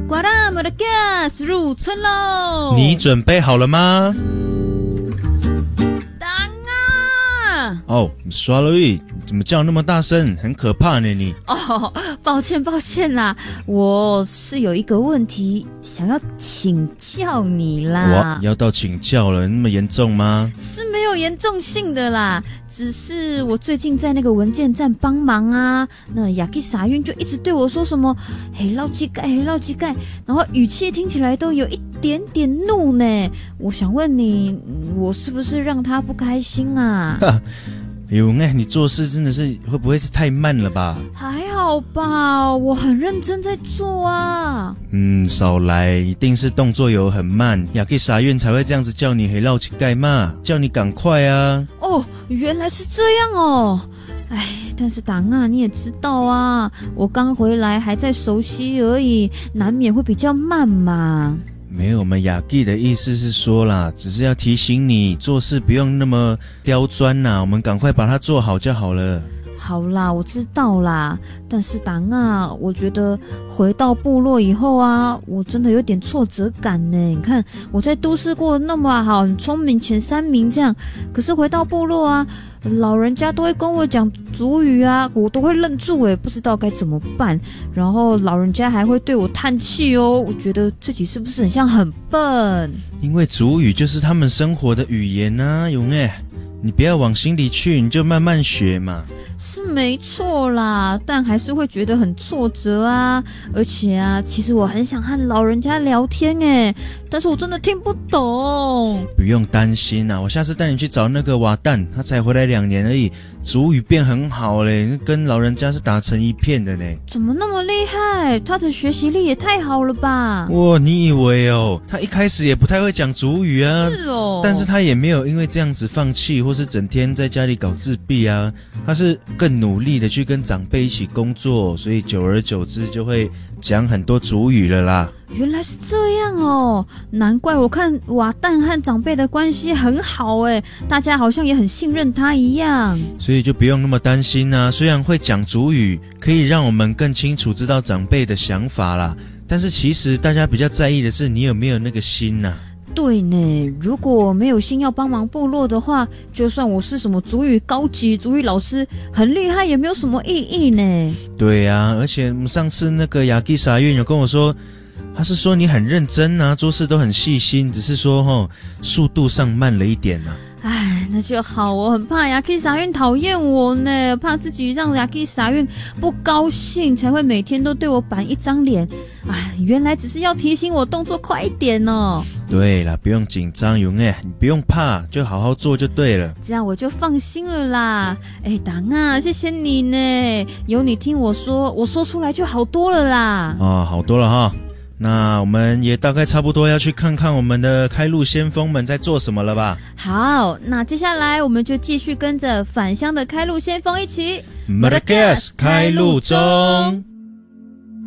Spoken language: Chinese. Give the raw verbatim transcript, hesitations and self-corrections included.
呱啦莫的 gas 入村喽！ 你准备好了吗？ 当啊！ 哦，你刷了一，怎么叫那么大声？很可怕呢你。 哦，抱歉抱歉啦，我是有一个问题想要请教你啦。 哇，要到请教了，那么严重吗？ 是没有严重性的啦，只是我最近在那个文件站帮忙啊，那雅基傻运就一直对我说什么黑老乞丐黑老乞丐，然后语气听起来都有一点点怒呢。我想问你，我是不是让他不开心啊？ 有哎，你做事真的是会不会是太慢了吧？ 还好吧，我很认真在做啊。 嗯，少来，一定是动作有很慢，雅基傻院才会这样子叫你黑老乞丐嘛，叫你赶快啊。 哦，原来是这样哦。哎，但是档啊，你也知道啊，我刚回来还在熟悉而已，难免会比较慢嘛。 没有，我们雅基的意思是说啦，只是要提醒你做事不用那么刁钻啦，我们赶快把它做好就好了。 好啦，我知道啦，但是档啊，我觉得回到部落以后啊，我真的有点挫折感呢。你看我在都市过得那么好，很聪明，前三名这样，可是回到部落啊，老人家都会跟我讲族语啊，我都会愣住诶，不知道该怎么办。然后老人家还会对我叹气哦，我觉得自己是不是很像很笨？ 因为族语就是他们生活的语言啊，勇哎，你不要往心里去，你就慢慢学嘛。 是没错啦，但还是会觉得很挫折啊。而且啊，其实我很想和老人家聊天诶，但是我真的听不懂。 不用担心啊，我下次带你去找那个瓦旦，他才回来两年而已，族语变很好嘞，跟老人家是打成一片的呢。 怎么那么厉害？他的学习力也太好了吧？ 哇，你以为哦？他一开始也不太会讲族语啊， 是哦， 但是他也没有因为这样子放弃，或是整天在家里搞自闭啊，他是更努力的去跟长辈一起工作，所以久而久之就会讲很多族语了啦。 原来是这样哦，难怪我看瓦旦和长辈的关系很好诶，大家好像也很信任他一样。 所以就不用那么担心啊，虽然会讲族语可以让我们更清楚知道长辈的想法啦，但是其实大家比较在意的是你有没有那个心啊。 对呢，如果没有心要帮忙部落的话，就算我是什么族语高级族语老师很厉害也没有什么意义呢。 对啊，而且上次那个雅基傻院有跟我说，他是说你很认真啊，做事都很细心，只是说齁速度上慢了一点啊。 唉，那就好，我很怕雅基傻运讨厌我呢，怕自己让雅基傻运不高兴，才会每天都对我板一张脸。唉，原来只是要提醒我动作快一点哦。 对啦，不用紧张，勇哎，你不用怕，就好好做就对了。 这样我就放心了啦。哎，党啊，谢谢你呢，有你听我说，我说出来就好多了啦。 哦，好多了哈。那我们也大概差不多要去看看我们的开路先锋们在做什么了吧。 好，那接下来我们就继续跟着返乡的开路先锋一起 Madagascar 开路中。